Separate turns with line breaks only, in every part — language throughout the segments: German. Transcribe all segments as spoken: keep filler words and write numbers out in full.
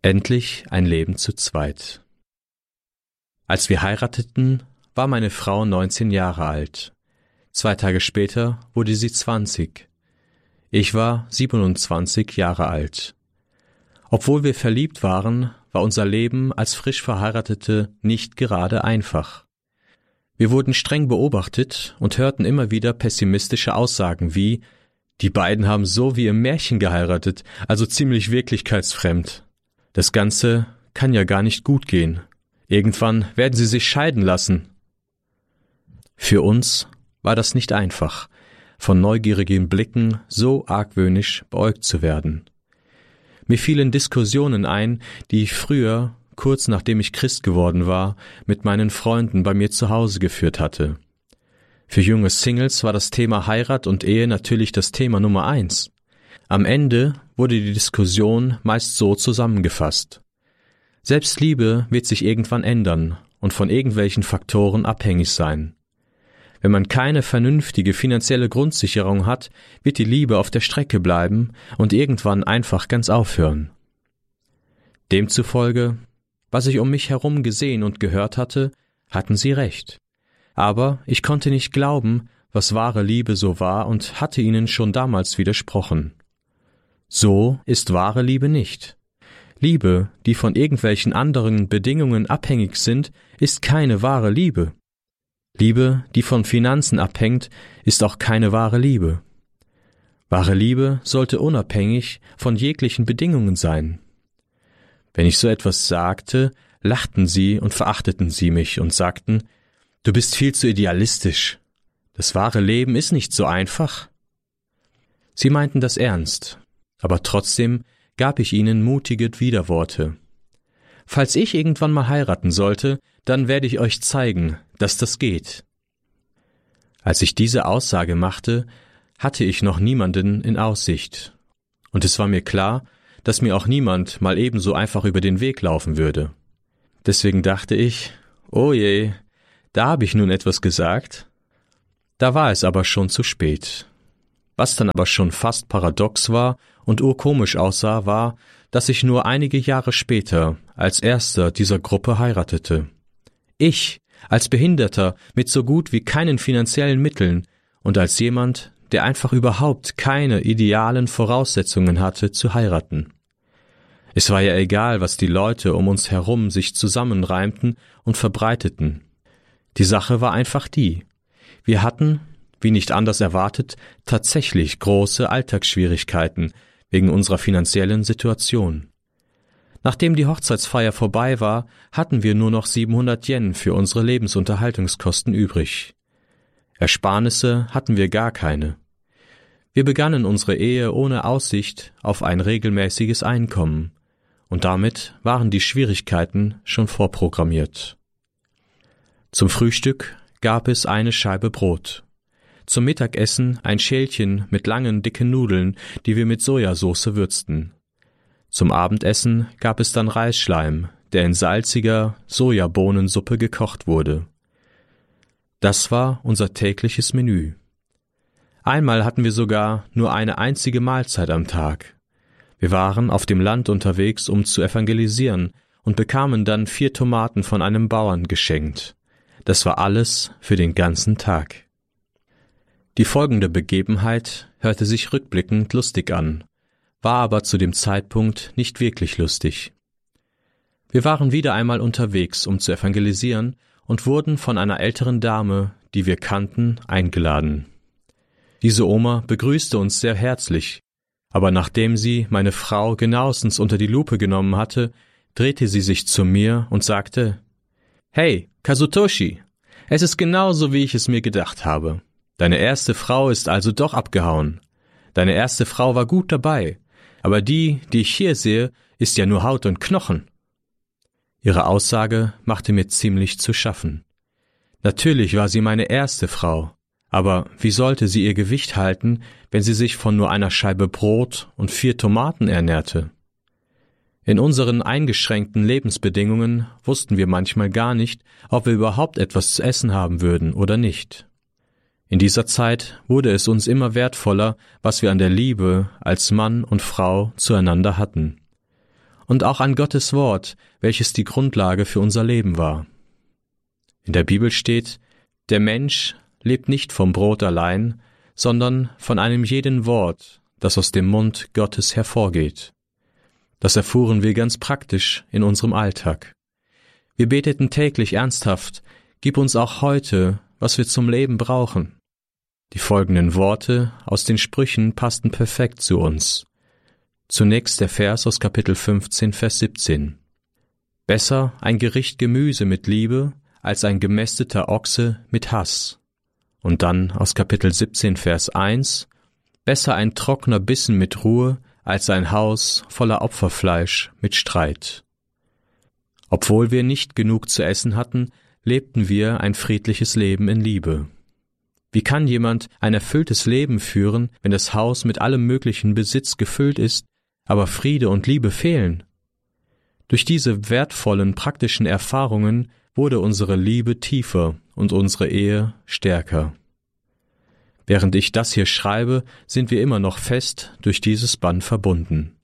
Endlich ein Leben zu zweit. Als wir heirateten, war meine Frau neunzehn Jahre alt. Zwei Tage später wurde sie zwanzig. Ich war siebenundzwanzig Jahre alt. Obwohl wir verliebt waren, war unser Leben als frisch Verheiratete nicht gerade einfach. Wir wurden streng beobachtet und hörten immer wieder pessimistische Aussagen wie: Die beiden haben so wie im Märchen geheiratet, also ziemlich wirklichkeitsfremd. Das Ganze kann ja gar nicht gut gehen. Irgendwann werden sie sich scheiden lassen. Für uns war das nicht einfach, von neugierigen Blicken so argwöhnisch beäugt zu werden. Mir fielen Diskussionen ein, die ich früher, kurz nachdem ich Christ geworden war, mit meinen Freunden bei mir zu Hause geführt hatte. Für junge Singles war das Thema Heirat und Ehe natürlich das Thema Nummer eins. Am Ende wurde die Diskussion meist so zusammengefasst: Selbst Liebe wird sich irgendwann ändern und von irgendwelchen Faktoren abhängig sein. Wenn man keine vernünftige finanzielle Grundsicherung hat, wird die Liebe auf der Strecke bleiben und irgendwann einfach ganz aufhören. Demzufolge, was ich um mich herum gesehen und gehört hatte, hatten sie recht. Aber ich konnte nicht glauben, was wahre Liebe so war, und hatte ihnen schon damals widersprochen. So ist wahre Liebe nicht. Liebe, die von irgendwelchen anderen Bedingungen abhängig sind, ist keine wahre Liebe. Liebe, die von Finanzen abhängt, ist auch keine wahre Liebe. Wahre Liebe sollte unabhängig von jeglichen Bedingungen sein. Wenn ich so etwas sagte, lachten sie und verachteten sie mich und sagten: Du bist viel zu idealistisch. Das wahre Leben ist nicht so einfach. Sie meinten das ernst, aber trotzdem gab ich ihnen mutige Widerworte. Falls ich irgendwann mal heiraten sollte, dann werde ich euch zeigen, dass das geht. Als ich diese Aussage machte, hatte ich noch niemanden in Aussicht. Und es war mir klar, dass mir auch niemand mal ebenso einfach über den Weg laufen würde. Deswegen dachte ich: Oh je, da habe ich nun etwas gesagt. Da war es aber schon zu spät. Was dann aber schon fast paradox war und urkomisch aussah, war, dass ich nur einige Jahre später als erster dieser Gruppe heiratete. Ich, als Behinderter mit so gut wie keinen finanziellen Mitteln und als jemand, der einfach überhaupt keine idealen Voraussetzungen hatte, zu heiraten. Es war ja egal, was die Leute um uns herum sich zusammenreimten und verbreiteten. Die Sache war einfach die: Wir hatten, wie nicht anders erwartet, tatsächlich große Alltagsschwierigkeiten wegen unserer finanziellen Situation. Nachdem die Hochzeitsfeier vorbei war, hatten wir nur noch siebenhundert Yen für unsere Lebensunterhaltungskosten übrig. Ersparnisse hatten wir gar keine. Wir begannen unsere Ehe ohne Aussicht auf ein regelmäßiges Einkommen, und damit waren die Schwierigkeiten schon vorprogrammiert. Zum Frühstück gab es eine Scheibe Brot. Zum Mittagessen ein Schälchen mit langen, dicken Nudeln, die wir mit Sojasauce würzten. Zum Abendessen gab es dann Reisschleim, der in salziger Sojabohnensuppe gekocht wurde. Das war unser tägliches Menü. Einmal hatten wir sogar nur eine einzige Mahlzeit am Tag. Wir waren auf dem Land unterwegs, um zu evangelisieren, und bekamen dann vier Tomaten von einem Bauern geschenkt. Das war alles für den ganzen Tag. Die folgende Begebenheit hörte sich rückblickend lustig an, war aber zu dem Zeitpunkt nicht wirklich lustig. Wir waren wieder einmal unterwegs, um zu evangelisieren, und wurden von einer älteren Dame, die wir kannten, eingeladen. Diese Oma begrüßte uns sehr herzlich, aber nachdem sie meine Frau genauestens unter die Lupe genommen hatte, drehte sie sich zu mir und sagte: »Hey, Kazutoshi, es ist genauso, wie ich es mir gedacht habe. Deine erste Frau ist also doch abgehauen. Deine erste Frau war gut dabei, aber die, die ich hier sehe, ist ja nur Haut und Knochen.« Ihre Aussage machte mir ziemlich zu schaffen. Natürlich war sie meine erste Frau, aber wie sollte sie ihr Gewicht halten, wenn sie sich von nur einer Scheibe Brot und vier Tomaten ernährte? In unseren eingeschränkten Lebensbedingungen wussten wir manchmal gar nicht, ob wir überhaupt etwas zu essen haben würden oder nicht. In dieser Zeit wurde es uns immer wertvoller, was wir an der Liebe als Mann und Frau zueinander hatten. und auch an Gottes Wort, welches die Grundlage für unser Leben war. In der Bibel steht, der Mensch lebt nicht vom Brot allein, sondern von einem jeden Wort, das aus dem Mund Gottes hervorgeht. Das erfuhren wir ganz praktisch in unserem Alltag. Wir beteten täglich ernsthaft, gib uns auch heute, was wir zum Leben brauchen. Die folgenden Worte aus den Sprüchen passten perfekt zu uns. Zunächst der Vers aus Kapitel fünfzehn, Vers siebzehn. Besser ein Gericht Gemüse mit Liebe, als ein gemästeter Ochse mit Hass. Und dann aus Kapitel siebzehn, Vers eins. Besser ein trockener Bissen mit Ruhe, als ein Haus voller Opferfleisch mit Streit. Obwohl wir nicht genug zu essen hatten, lebten wir ein friedliches Leben in Liebe. Wie kann jemand ein erfülltes Leben führen, wenn das Haus mit allem möglichen Besitz gefüllt ist, aber Friede und Liebe fehlen? Durch diese wertvollen praktischen Erfahrungen wurde unsere Liebe tiefer und unsere Ehe stärker. Während ich das hier schreibe, sind wir immer noch fest durch dieses Band verbunden.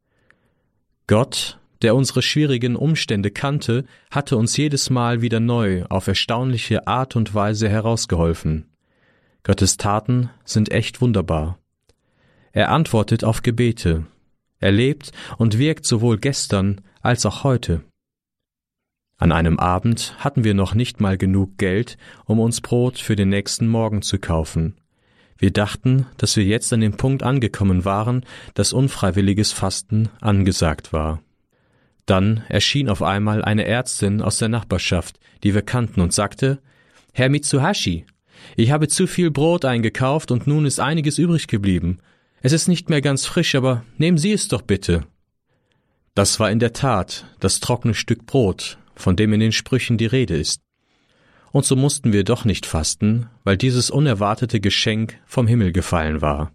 Gott, der unsere schwierigen Umstände kannte, hatte uns jedes Mal wieder neu auf erstaunliche Art und Weise herausgeholfen. Gottes Taten sind echt wunderbar. Er antwortet auf Gebete. Er lebt und wirkt sowohl gestern als auch heute. An einem Abend hatten wir noch nicht mal genug Geld, um uns Brot für den nächsten Morgen zu kaufen. Wir dachten, dass wir jetzt an dem Punkt angekommen waren, dass unfreiwilliges Fasten angesagt war. Dann erschien auf einmal eine Ärztin aus der Nachbarschaft, die wir kannten, und sagte, »Herr Mitsuhashi, ich habe zu viel Brot eingekauft und nun ist einiges übrig geblieben. Es ist nicht mehr ganz frisch, aber nehmen Sie es doch bitte.« Das war in der Tat das trockene Stück Brot, von dem in den Sprüchen die Rede ist. Und so mussten wir doch nicht fasten, weil dieses unerwartete Geschenk vom Himmel gefallen war.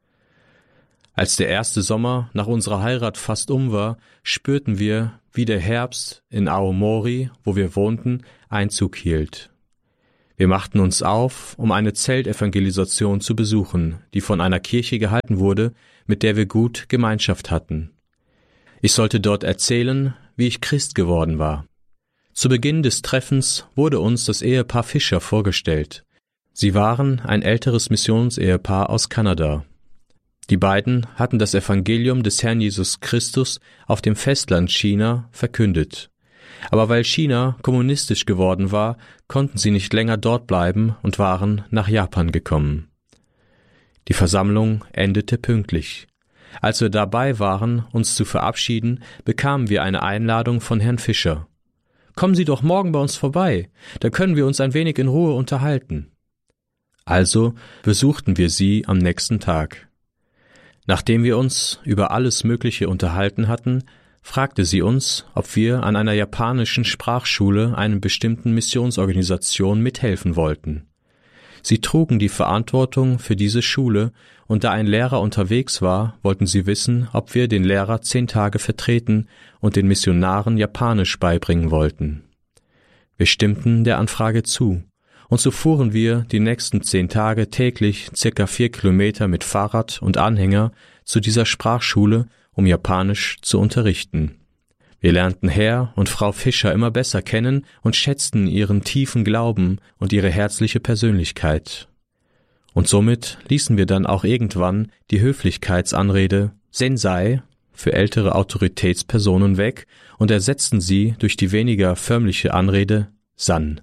Als der erste Sommer nach unserer Heirat fast um war, spürten wir, wie der Herbst in Aomori, wo wir wohnten, Einzug hielt. Wir machten uns auf, um eine Zeltevangelisation zu besuchen, die von einer Kirche gehalten wurde, mit der wir gut Gemeinschaft hatten. Ich sollte dort erzählen, wie ich Christ geworden war. Zu Beginn des Treffens wurde uns das Ehepaar Fischer vorgestellt. Sie waren ein älteres Missionsehepaar aus Kanada. Die beiden hatten das Evangelium des Herrn Jesus Christus auf dem Festland China verkündet. Aber weil China kommunistisch geworden war, konnten sie nicht länger dort bleiben und waren nach Japan gekommen. Die Versammlung endete pünktlich. Als wir dabei waren, uns zu verabschieden, bekamen wir eine Einladung von Herrn Fischer. »Kommen Sie doch morgen bei uns vorbei, da können wir uns ein wenig in Ruhe unterhalten.« Also besuchten wir sie am nächsten Tag. Nachdem wir uns über alles Mögliche unterhalten hatten, fragte sie uns, ob wir an einer japanischen Sprachschule einer bestimmten Missionsorganisation mithelfen wollten. Sie trugen die Verantwortung für diese Schule, und da ein Lehrer unterwegs war, wollten sie wissen, ob wir den Lehrer zehn Tage vertreten und den Missionaren Japanisch beibringen wollten. Wir stimmten der Anfrage zu, und so fuhren wir die nächsten zehn Tage täglich circa vier Kilometer mit Fahrrad und Anhänger zu dieser Sprachschule, um Japanisch zu unterrichten. Wir lernten Herr und Frau Fischer immer besser kennen und schätzten ihren tiefen Glauben und ihre herzliche Persönlichkeit. Und somit ließen wir dann auch irgendwann die Höflichkeitsanrede Sensei für ältere Autoritätspersonen weg und ersetzten sie durch die weniger förmliche Anrede San.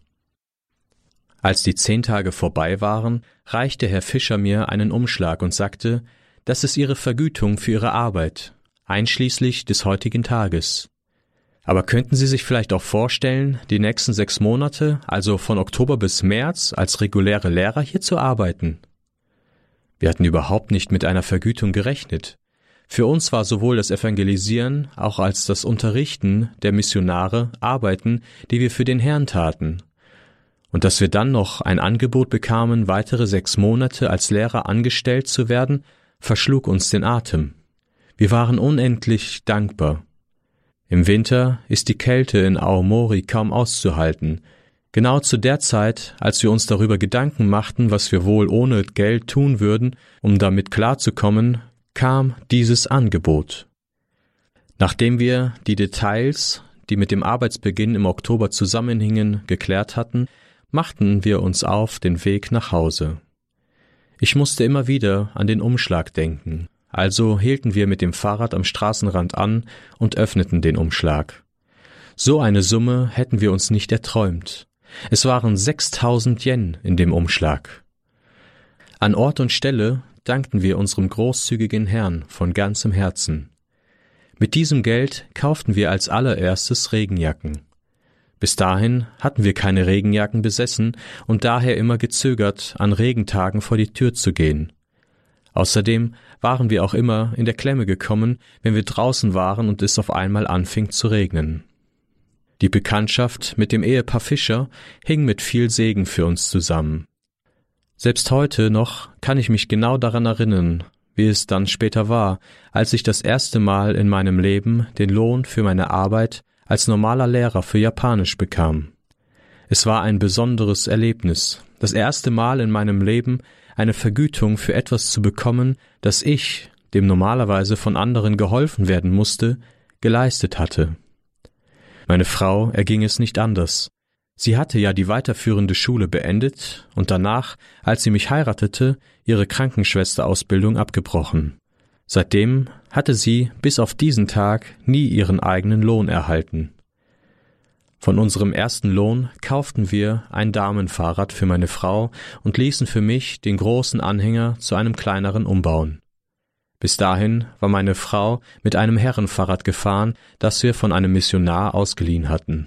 Als die zehn Tage vorbei waren, reichte Herr Fischer mir einen Umschlag und sagte, das ist Ihre Vergütung für Ihre Arbeit, einschließlich des heutigen Tages. Aber könnten Sie sich vielleicht auch vorstellen, die nächsten sechs Monate, also von Oktober bis März, als reguläre Lehrer hier zu arbeiten? Wir hatten überhaupt nicht mit einer Vergütung gerechnet. Für uns war sowohl das Evangelisieren auch als das Unterrichten der Missionare Arbeiten, die wir für den Herrn taten. Und dass wir dann noch ein Angebot bekamen, weitere sechs Monate als Lehrer angestellt zu werden, verschlug uns den Atem. Wir waren unendlich dankbar. Im Winter ist die Kälte in Aomori kaum auszuhalten. Genau zu der Zeit, als wir uns darüber Gedanken machten, was wir wohl ohne Geld tun würden, um damit klarzukommen, kam dieses Angebot. Nachdem wir die Details, die mit dem Arbeitsbeginn im Oktober zusammenhingen, geklärt hatten, machten wir uns auf den Weg nach Hause. Ich musste immer wieder an den Umschlag denken, also hielten wir mit dem Fahrrad am Straßenrand an und öffneten den Umschlag. So eine Summe hätten wir uns nicht erträumt. Es waren sechstausend Yen in dem Umschlag. An Ort und Stelle dankten wir unserem großzügigen Herrn von ganzem Herzen. Mit diesem Geld kauften wir als allererstes Regenjacken. Bis dahin hatten wir keine Regenjacken besessen und daher immer gezögert, an Regentagen vor die Tür zu gehen. Außerdem waren wir auch immer in der Klemme gekommen, wenn wir draußen waren und es auf einmal anfing zu regnen. Die Bekanntschaft mit dem Ehepaar Fischer hing mit viel Segen für uns zusammen. Selbst heute noch kann ich mich genau daran erinnern, wie es dann später war, als ich das erste Mal in meinem Leben den Lohn für meine Arbeit als normaler Lehrer für Japanisch bekam. Es war ein besonderes Erlebnis, das erste Mal in meinem Leben eine Vergütung für etwas zu bekommen, das ich, dem normalerweise von anderen geholfen werden musste, geleistet hatte. Meine Frau erging es nicht anders. Sie hatte ja die weiterführende Schule beendet und danach, als sie mich heiratete, ihre Krankenschwesterausbildung abgebrochen. Seitdem hatte sie bis auf diesen Tag nie ihren eigenen Lohn erhalten. Von unserem ersten Lohn kauften wir ein Damenfahrrad für meine Frau und ließen für mich den großen Anhänger zu einem kleineren umbauen. Bis dahin war meine Frau mit einem Herrenfahrrad gefahren, das wir von einem Missionar ausgeliehen hatten.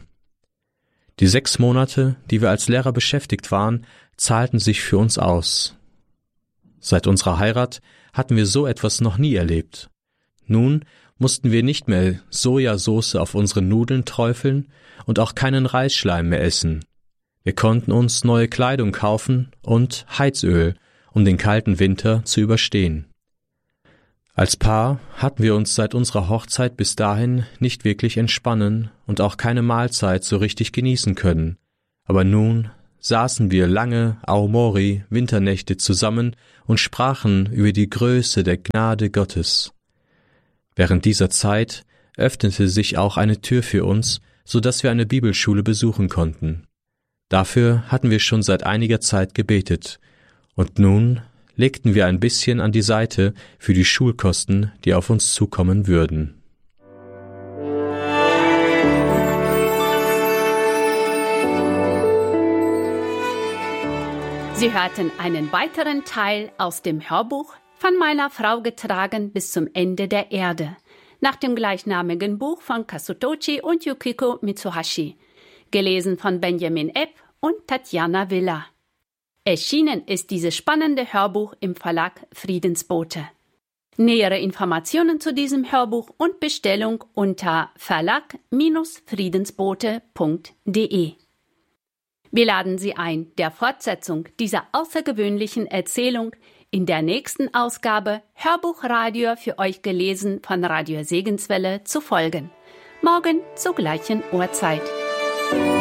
Die sechs Monate, die wir als Lehrer beschäftigt waren, zahlten sich für uns aus. Seit unserer Heirat hatten wir so etwas noch nie erlebt. Nun mussten wir nicht mehr Sojasauce auf unsere Nudeln träufeln und auch keinen Reisschleim mehr essen. Wir konnten uns neue Kleidung kaufen und Heizöl, um den kalten Winter zu überstehen. Als Paar hatten wir uns seit unserer Hochzeit bis dahin nicht wirklich entspannen und auch keine Mahlzeit so richtig genießen können. Aber nun saßen wir lange Aomori-Winternächte zusammen und sprachen über die Größe der Gnade Gottes. Während dieser Zeit öffnete sich auch eine Tür für uns, so dass wir eine Bibelschule besuchen konnten. Dafür hatten wir schon seit einiger Zeit gebetet, und nun legten wir ein bisschen an die Seite für die Schulkosten, die auf uns zukommen würden.
Sie hörten einen weiteren Teil aus dem Hörbuch Von meiner Frau getragen bis zum Ende der Erde, nach dem gleichnamigen Buch von Kazutochi und Yukiko Mitsuhashi, gelesen von Benjamin Epp und Tatjana Villa. Erschienen ist dieses spannende Hörbuch im Verlag Friedensbote. Nähere Informationen zu diesem Hörbuch und Bestellung unter verlag Bindestrich friedensbote punkt de. Wir laden Sie ein, der Fortsetzung dieser außergewöhnlichen Erzählung in der nächsten Ausgabe Hörbuchradio für euch gelesen von Radio Segenswelle zu folgen. Morgen zur gleichen Uhrzeit.